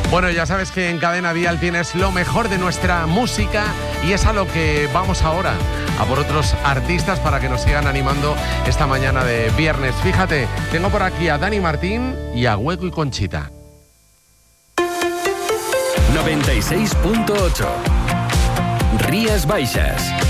Bueno, ya sabes que en Cadena Dial tienes lo mejor de nuestra música y es a lo que vamos ahora, a por otros artistas para que nos sigan animando esta mañana de viernes. Fíjate, tengo por aquí a Dani Martín y a Hueco y Conchita. 96.8 Rías Baixas.